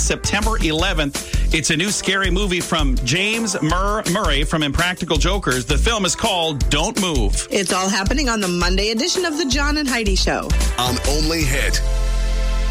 September 11th. It's a new scary movie from James Murray from Impractical Jokers. The film is called Don't Move. It's all happening on the Monday edition of the John and Heidi Show. On Only Hit